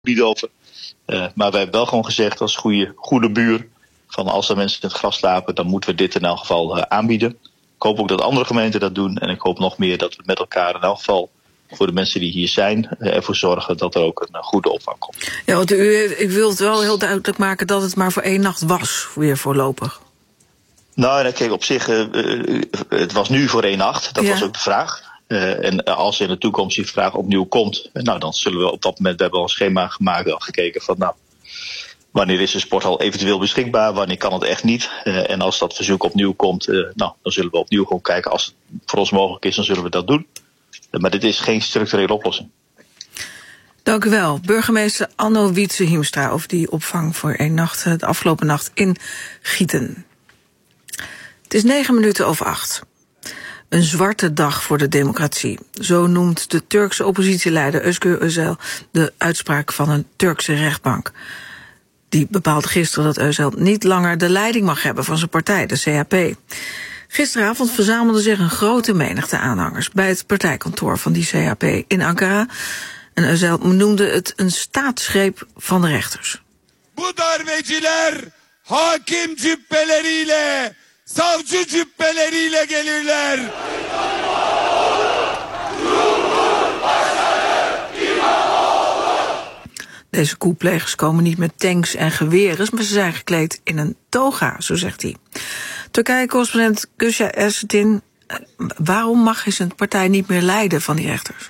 niet over. Maar wij hebben wel gewoon gezegd als goede buur, van als er mensen in het gras slapen, dan moeten we dit in elk geval aanbieden. Ik hoop ook dat andere gemeenten dat doen. En ik hoop nog meer dat we met elkaar in elk geval voor de mensen die hier zijn ervoor zorgen dat er ook een goede opvang komt. Ja, want u wilt wel heel duidelijk maken dat het maar voor 1 nacht was, weer voorlopig. Nou, kijk, op zich, het was nu voor 1 nacht. Dat was ook de vraag. En als in de toekomst die vraag opnieuw komt, nou, dan zullen we op dat moment, we hebben al een schema gemaakt, al gekeken van, nou, wanneer is de sporthal eventueel beschikbaar, wanneer kan het echt niet. En als dat verzoek opnieuw komt, nou, dan zullen we opnieuw gewoon kijken. Als het voor ons mogelijk is, dan zullen we dat doen. Maar dit is geen structurele oplossing. Dank u wel. Burgemeester Anno Wietse-Hiemstra over die opvang voor 1 nacht, de afgelopen nacht in Gieten. Het is 8:09. Een zwarte dag voor de democratie. Zo noemt de Turkse oppositieleider Özgür Özel de uitspraak van een Turkse rechtbank. Die bepaalde gisteren dat Özel niet langer de leiding mag hebben van zijn partij, de CHP. Gisteravond verzamelde zich een grote menigte aanhangers bij het partijkantoor van die CHP in Ankara. En Özel noemde het een staatsgreep van de rechters. Bu darbeciler hakim cübbeleriyle, savcı cübbeleriyle gelirler. Deze koeplegers komen niet met tanks en geweren, maar ze zijn gekleed in een toga, zo zegt hij. Turkije-correspondent Gülşah Ersetin, waarom mag hij zijn partij niet meer leiden van die rechters?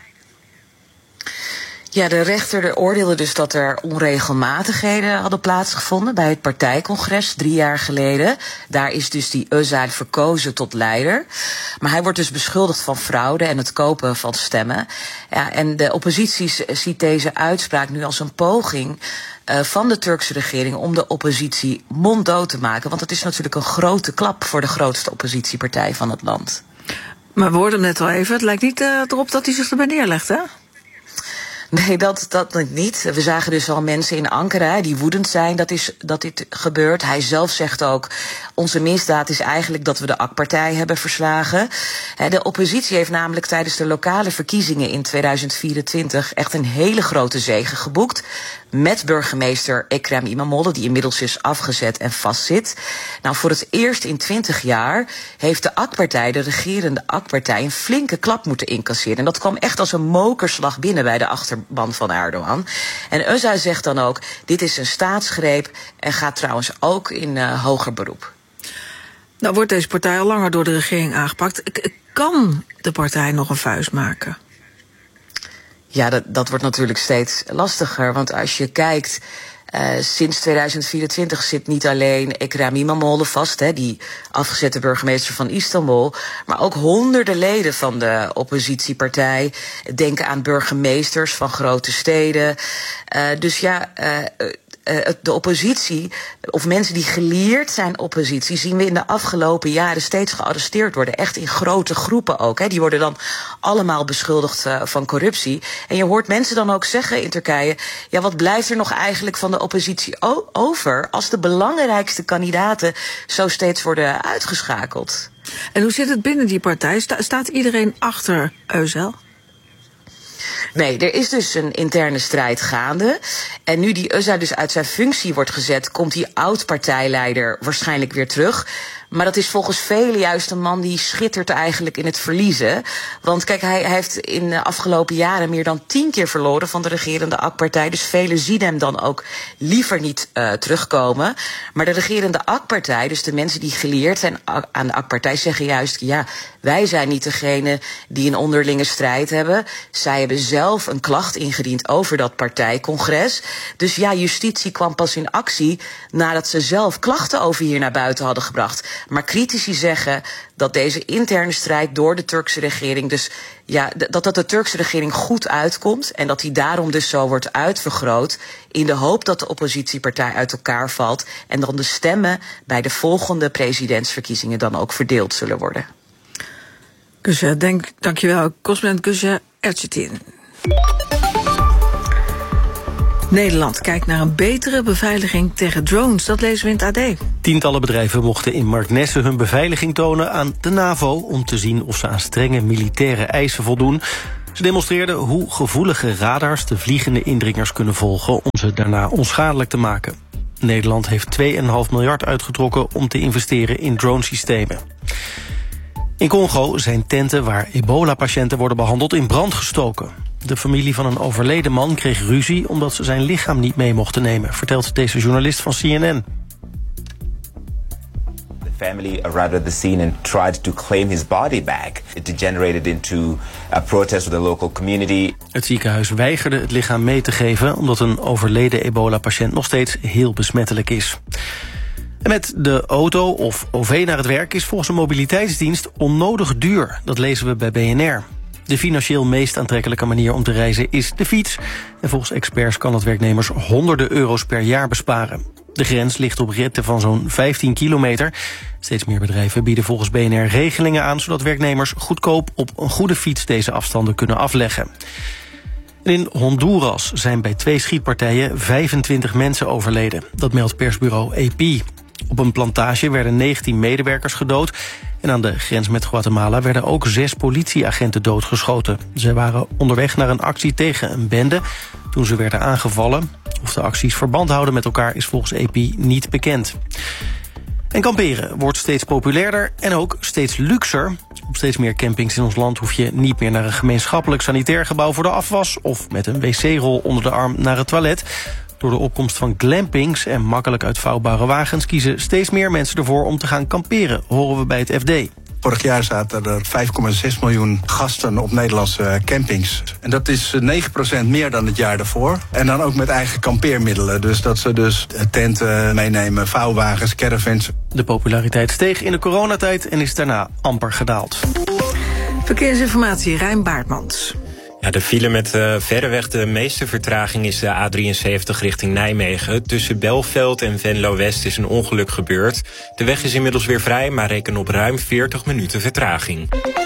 Ja, de rechter oordeelde dus dat er onregelmatigheden hadden plaatsgevonden bij het partijcongres 3 jaar geleden. Daar is dus die Özel verkozen tot leider. Maar hij wordt dus beschuldigd van fraude en het kopen van stemmen. Ja, en de oppositie ziet deze uitspraak nu als een poging van de Turkse regering om de oppositie monddood te maken. Want het is natuurlijk een grote klap voor de grootste oppositiepartij van het land. Maar we hoorden hem net al even, het lijkt niet erop dat hij zich erbij neerlegt, hè? Nee, dat niet. We zagen dus al mensen in Ankara die woedend zijn dat dit gebeurt. Hij zelf zegt ook, onze misdaad is eigenlijk dat we de AK-partij hebben verslagen. De oppositie heeft namelijk tijdens de lokale verkiezingen in 2024 echt een hele grote zege geboekt. Met burgemeester Ekrem İmamoğlu, die inmiddels is afgezet en vastzit. Nou, voor het eerst in 20 jaar heeft de AK-partij, de regerende AK-partij, een flinke klap moeten incasseren. En dat kwam echt als een mokerslag binnen bij de achterban van Erdogan. En Özel zegt dan ook, dit is een staatsgreep en gaat trouwens ook in hoger beroep. Nou wordt deze partij al langer door de regering aangepakt. Kan de partij nog een vuist maken? Ja, dat wordt natuurlijk steeds lastiger. Want als je kijkt, sinds 2024 zit niet alleen Ekrem İmamoğlu vast, die afgezette burgemeester van Istanbul, maar ook honderden leden van de oppositiepartij. Denken aan burgemeesters van grote steden. Dus ja, de oppositie, of mensen die geleerd zijn oppositie, zien we in de afgelopen jaren steeds gearresteerd worden. Echt in grote groepen ook. Die worden dan allemaal beschuldigd van corruptie. En je hoort mensen dan ook zeggen in Turkije, ja, wat blijft er nog eigenlijk van de oppositie over als de belangrijkste kandidaten zo steeds worden uitgeschakeld? En hoe zit het binnen die partij? Staat iedereen achter Özel? Nee, er is dus een interne strijd gaande. En nu die Özel dus uit zijn functie wordt gezet, komt die oud-partijleider waarschijnlijk weer terug. Maar dat is volgens velen juist een man die schittert eigenlijk in het verliezen. Want kijk, hij heeft in de afgelopen jaren meer dan 10 keer verloren van de regerende AK-partij. Dus velen zien hem dan ook liever niet terugkomen. Maar de regerende AK-partij, dus de mensen die geleerd zijn aan de AK-partij, zeggen juist, ja, wij zijn niet degene die een onderlinge strijd hebben. Zij hebben zelf een klacht ingediend over dat partijcongres. Dus ja, justitie kwam pas in actie nadat ze zelf klachten over hier naar buiten hadden gebracht. Maar critici zeggen dat deze interne strijd door de Turkse regering, dus ja, dat de Turkse regering goed uitkomt en dat die daarom dus zo wordt uitvergroot in de hoop dat de oppositiepartij uit elkaar valt en dan de stemmen bij de volgende presidentsverkiezingen dan ook verdeeld zullen worden. Dankjewel, correspondent Gülşah Ersetin. Nederland kijkt naar een betere beveiliging tegen drones. Dat lezen we in het AD. Tientallen bedrijven mochten in Marknesse hun beveiliging tonen aan de NAVO om te zien of ze aan strenge militaire eisen voldoen. Ze demonstreerden hoe gevoelige radars de vliegende indringers kunnen volgen om ze daarna onschadelijk te maken. Nederland heeft 2,5 miljard uitgetrokken om te investeren in dronesystemen. In Congo zijn tenten waar ebola-patiënten worden behandeld in brand gestoken. De familie van een overleden man kreeg ruzie omdat ze zijn lichaam niet mee mochten nemen, vertelt deze journalist van CNN. The family arrived at the scene and tried to claim his body back. It degenerated into a protest with the local community. Het ziekenhuis weigerde het lichaam mee te geven omdat een overleden ebola-patiënt nog steeds heel besmettelijk is. En met de auto of OV naar het werk is volgens een mobiliteitsdienst onnodig duur. Dat lezen we bij BNR. De financieel meest aantrekkelijke manier om te reizen is de fiets. En volgens experts kan het werknemers honderden euro's per jaar besparen. De grens ligt op ritten van zo'n 15 kilometer. Steeds meer bedrijven bieden volgens BNR regelingen aan, zodat werknemers goedkoop op een goede fiets deze afstanden kunnen afleggen. En in Honduras zijn bij 2 schietpartijen 25 mensen overleden. Dat meldt persbureau AP. Op een plantage werden 19 medewerkers gedood. En aan de grens met Guatemala werden ook 6 politieagenten doodgeschoten. Ze waren onderweg naar een actie tegen een bende toen ze werden aangevallen. Of de acties verband houden met elkaar is volgens AP niet bekend. En kamperen wordt steeds populairder en ook steeds luxer. Op steeds meer campings in ons land hoef je niet meer naar een gemeenschappelijk sanitair gebouw voor de afwas of met een wc-rol onder de arm naar het toilet. Door de opkomst van glampings en makkelijk uitvouwbare wagens kiezen steeds meer mensen ervoor om te gaan kamperen, horen we bij het FD. Vorig jaar zaten er 5,6 miljoen gasten op Nederlandse campings. En dat is 9% meer dan het jaar daarvoor. En dan ook met eigen kampeermiddelen. Dus dat ze tenten meenemen, vouwwagens, caravans. De populariteit steeg in de coronatijd en is daarna amper gedaald. Verkeersinformatie, Rijn Baartmans. Ja, de file met verreweg de meeste vertraging is de A73 richting Nijmegen. Tussen Belveld en Venlo-West is een ongeluk gebeurd. De weg is inmiddels weer vrij, maar reken op ruim 40 minuten vertraging.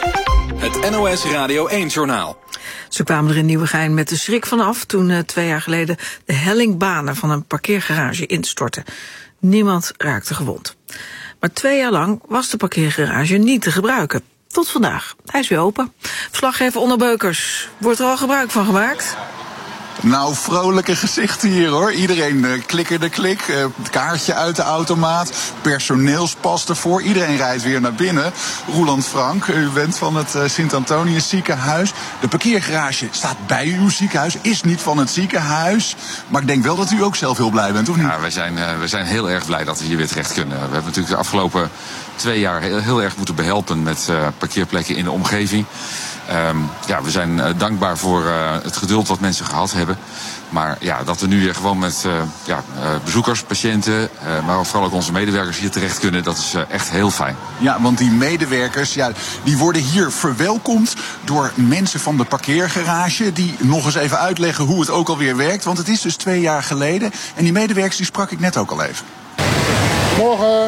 Het NOS Radio 1-journaal. Ze kwamen er in Nieuwegein met de schrik vanaf toen 2 jaar geleden de hellingbanen van een parkeergarage instortten. Niemand raakte gewond. Maar 2 jaar lang was de parkeergarage niet te gebruiken. Tot vandaag. Hij is weer open. Verslaggever Onno Beukers. Wordt er al gebruik van gemaakt? Nou, vrolijke gezichten hier hoor. Iedereen klikkerde klik, het kaartje uit de automaat, personeelspas ervoor. Iedereen rijdt weer naar binnen. Roeland Frank, u bent van het Sint-Antonius ziekenhuis. De parkeergarage staat bij uw ziekenhuis, is niet van het ziekenhuis. Maar ik denk wel dat u ook zelf heel blij bent, of niet? Ja, wij zijn heel erg blij dat we hier weer terecht kunnen. We hebben natuurlijk de afgelopen 2 jaar heel erg moeten behelpen met parkeerplekken in de omgeving. We zijn dankbaar voor het geduld wat mensen gehad hebben. Maar ja, dat we nu weer gewoon met bezoekers, patiënten, maar vooral ook onze medewerkers hier terecht kunnen, dat is echt heel fijn. Ja, want die medewerkers, die worden hier verwelkomd door mensen van de parkeergarage, die nog eens even uitleggen hoe het ook alweer werkt. Want het is dus 2 jaar geleden. En die medewerkers die sprak ik net ook al even. Morgen.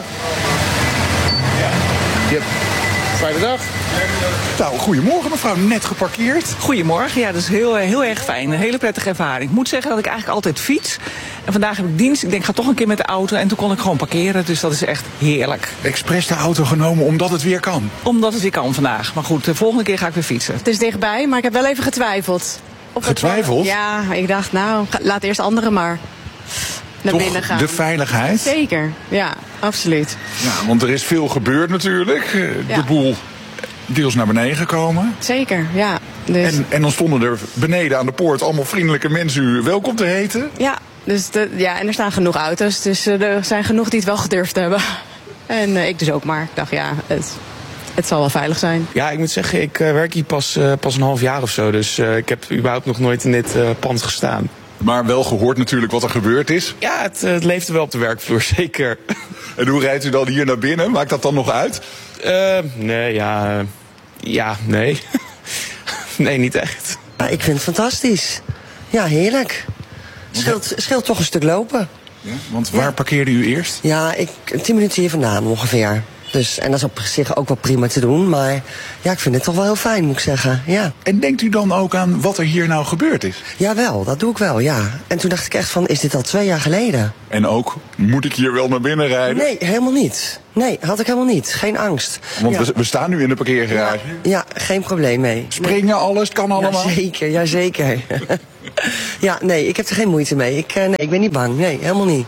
Yep. Fijne dag. Nou, goedemorgen mevrouw, net geparkeerd. Goedemorgen, ja, dat is heel erg fijn. Een hele prettige ervaring. Ik moet zeggen dat ik eigenlijk altijd fiets. En vandaag heb ik dienst. Ik denk, ik ga toch een keer met de auto. En toen kon ik gewoon parkeren, dus dat is echt heerlijk. Expres de auto genomen omdat het weer kan? Omdat het weer kan vandaag. Maar goed, de volgende keer ga ik weer fietsen. Het is dichtbij, maar ik heb wel even getwijfeld. Getwijfeld? Ja, ik dacht, laat eerst anderen maar naar binnen gaan. De veiligheid? Zeker, ja, absoluut. Ja, want er is veel gebeurd natuurlijk. De boel deels naar beneden gekomen. Zeker, ja. Dus... En dan stonden er beneden aan de poort allemaal vriendelijke mensen u welkom te heten. Ja, en er staan genoeg auto's, dus er zijn genoeg die het wel gedurfd hebben. En ik dus ook maar. Ik dacht, het zal wel veilig zijn. Ja, ik moet zeggen, ik werk hier pas een half jaar of zo. Dus ik heb überhaupt nog nooit in dit pand gestaan. Maar wel gehoord natuurlijk wat er gebeurd is. Ja, het leeft er wel op de werkvloer, zeker. En hoe rijdt u dan hier naar binnen? Maakt dat dan nog uit? Nee. Nee, niet echt. Ja, ik vind het fantastisch. Ja, heerlijk. Scheelt toch een stuk lopen. Ja, want waar parkeerde u eerst? Ja, 10 minuten hier vandaan ongeveer. Dus, en dat is op zich ook wel prima te doen. Maar ja, ik vind het toch wel heel fijn, moet ik zeggen. Ja. En denkt u dan ook aan wat er hier nou gebeurd is? Jawel, dat doe ik wel, ja. En toen dacht ik echt van, is dit al 2 jaar geleden? En ook, moet ik hier wel naar binnen rijden? Nee, helemaal niet. Nee, had ik helemaal niet. Geen angst. Want we staan nu in de parkeergarage. Ja, geen probleem mee. Springen, alles, het kan allemaal? Jazeker. Ja, nee, ik heb er geen moeite mee. Ik ben niet bang. Nee, helemaal niet.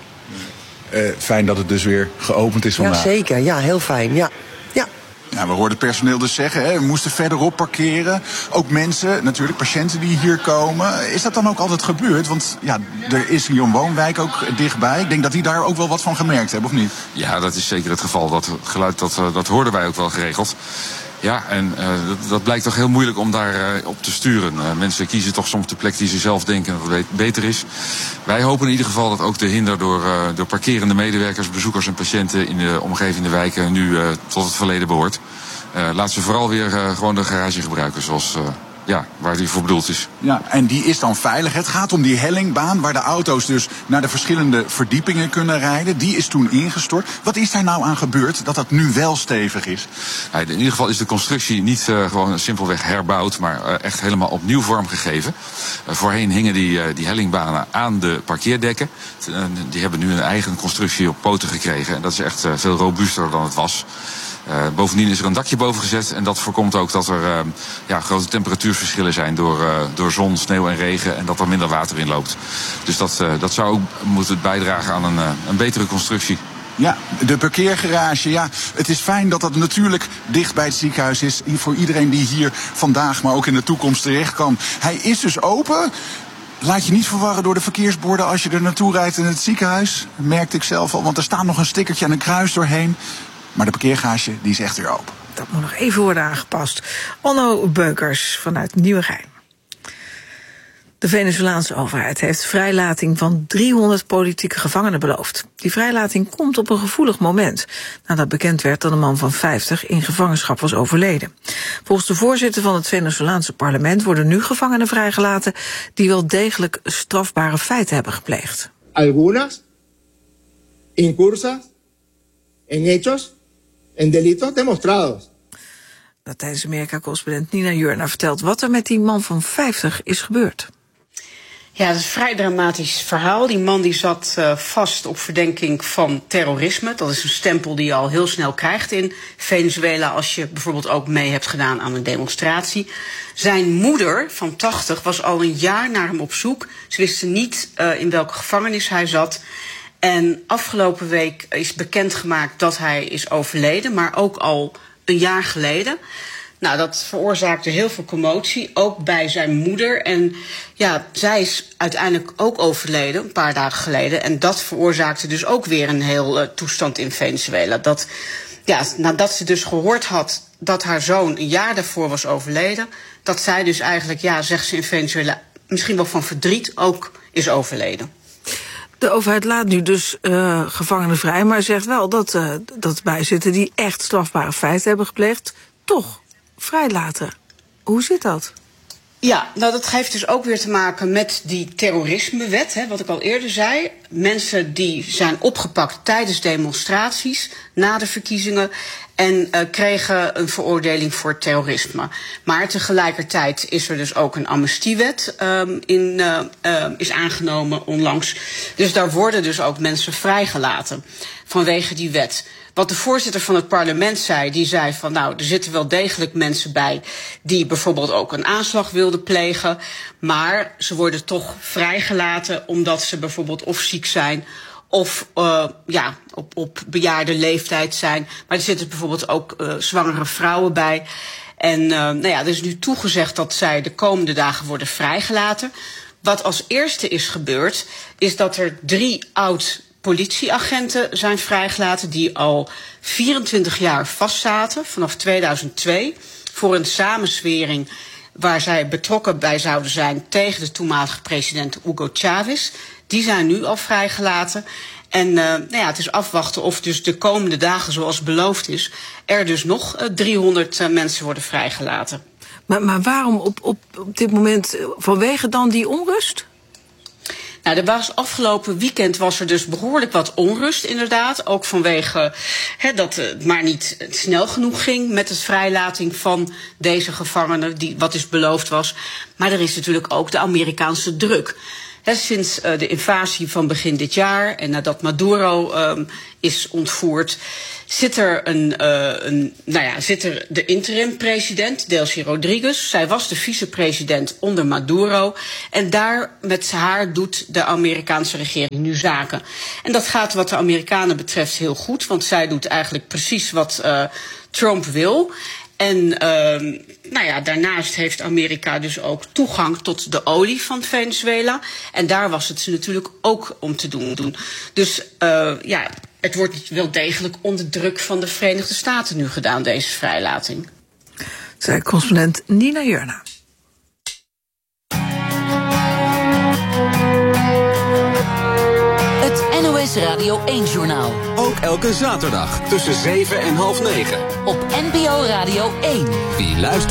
Fijn dat het dus weer geopend is vandaag. Ja, zeker. Ja, heel fijn. Ja. Ja, we hoorden het personeel dus zeggen, hè, we moesten verderop parkeren. Ook mensen, natuurlijk patiënten die hier komen. Is dat dan ook altijd gebeurd? Want ja, er is hier een woonwijk ook dichtbij. Ik denk dat die daar ook wel wat van gemerkt hebben, of niet? Ja, dat is zeker het geval. Dat geluid dat hoorden wij ook wel geregeld. Ja, en dat blijkt toch heel moeilijk om daar op te sturen. Mensen kiezen toch soms de plek die ze zelf denken dat het beter is. Wij hopen in ieder geval dat ook de hinder door parkerende medewerkers, bezoekers en patiënten in de omgevende wijken nu tot het verleden behoort. Laat ze vooral weer gewoon de garage gebruiken zoals waar die voor bedoeld is. Ja, en die is dan veilig. Het gaat om die hellingbaan waar de auto's dus naar de verschillende verdiepingen kunnen rijden. Die is toen ingestort. Wat is daar nou aan gebeurd dat dat nu wel stevig is? In ieder geval is de constructie niet gewoon simpelweg herbouwd, maar echt helemaal opnieuw vormgegeven. Voorheen hingen die hellingbanen aan de parkeerdekken. Die hebben nu een eigen constructie op poten gekregen. En dat is echt veel robuuster dan het was. Bovendien is er een dakje boven gezet en dat voorkomt ook dat er grote temperatuurverschillen zijn door zon, sneeuw en regen en dat er minder water in loopt. Dus dat zou ook moeten bijdragen aan een betere constructie. Ja, de parkeergarage, ja. Het is fijn dat dat natuurlijk dicht bij het ziekenhuis is. Voor iedereen die hier vandaag, maar ook in de toekomst terecht kan. Hij is dus open. Laat je niet verwarren door de verkeersborden als je er naartoe rijdt in het ziekenhuis. Dat merkte ik zelf al, want er staat nog een stickertje en een kruis doorheen. Maar de parkeergarage, die is echt weer open. Dat moet nog even worden aangepast. Onno Beukers vanuit Nieuwegein. De Venezolaanse overheid heeft vrijlating van 300 politieke gevangenen beloofd. Die vrijlating komt op een gevoelig moment, nadat bekend werd dat een man van 50 in gevangenschap was overleden. Volgens de voorzitter van het Venezolaanse parlement worden nu gevangenen vrijgelaten die wel degelijk strafbare feiten hebben gepleegd. Algunas incursas en hechos en delitos demostrados. Latijns-Amerika-correspondent Nina Jurna vertelt wat er met die man van 50 is gebeurd. Ja, dat is een vrij dramatisch verhaal. Die man die zat vast op verdenking van terrorisme. Dat is een stempel die je al heel snel krijgt in Venezuela als je bijvoorbeeld ook mee hebt gedaan aan een demonstratie. Zijn moeder van 80 was al een jaar naar hem op zoek. Ze wisten niet in welke gevangenis hij zat. En afgelopen week is bekendgemaakt dat hij is overleden, maar ook al een jaar geleden. Nou, dat veroorzaakte heel veel commotie, ook bij zijn moeder. En ja, zij is uiteindelijk ook overleden, een paar dagen geleden. En dat veroorzaakte dus ook weer een heel toestand in Venezuela. Nadat ze dus gehoord had dat haar zoon een jaar daarvoor was overleden, dat zij dus eigenlijk, zegt ze in Venezuela, misschien wel van verdriet ook is overleden. De overheid laat nu dus gevangenen vrij, maar zegt wel dat bijzitten die echt strafbare feiten hebben gepleegd, toch vrijlaten. Hoe zit dat? Ja, nou dat heeft dus ook weer te maken met die terrorismewet, wat ik al eerder zei. Mensen die zijn opgepakt tijdens demonstraties, na de verkiezingen, en kregen een veroordeling voor terrorisme. Maar tegelijkertijd is er dus ook een amnestiewet is aangenomen onlangs. Dus daar worden dus ook mensen vrijgelaten vanwege die wet. Wat de voorzitter van het parlement zei, die zei van er zitten wel degelijk mensen bij die bijvoorbeeld ook een aanslag wilden plegen. Maar ze worden toch vrijgelaten omdat ze bijvoorbeeld of ziek zijn of op bejaarde leeftijd zijn. Maar er zitten bijvoorbeeld ook zwangere vrouwen bij. En er is nu toegezegd dat zij de komende dagen worden vrijgelaten. Wat als eerste is gebeurd, is dat er 3 oud-politieagenten zijn vrijgelaten die al 24 jaar vastzaten, vanaf 2002, voor een samenzwering waar zij betrokken bij zouden zijn tegen de toenmalige president Hugo Chavez. Die zijn nu al vrijgelaten. En het is afwachten of dus de komende dagen, zoals beloofd is, er dus nog 300 mensen worden vrijgelaten. Maar waarom op dit moment, vanwege dan die onrust? Nou, afgelopen weekend was er dus behoorlijk wat onrust inderdaad. Ook vanwege dat het maar niet snel genoeg ging met het vrijlating van deze gevangenen, wat dus beloofd was. Maar er is natuurlijk ook de Amerikaanse druk. Sinds de invasie van begin dit jaar en nadat Maduro is ontvoerd, zit er de interim-president, Delcy Rodriguez. Zij was de vicepresident onder Maduro. En daar met haar doet de Amerikaanse regering nu zaken. En dat gaat wat de Amerikanen betreft heel goed, want zij doet eigenlijk precies wat Trump wil. En daarnaast heeft Amerika dus ook toegang tot de olie van Venezuela. En daar was het ze natuurlijk ook om te doen. Dus het wordt wel degelijk onder druk van de Verenigde Staten nu gedaan, deze vrijlating. Zei correspondent Nina Jurna. Het NOS Radio 1-journaal. Ook elke zaterdag tussen 7 en half 9. Op NPO Radio 1. Wie luistert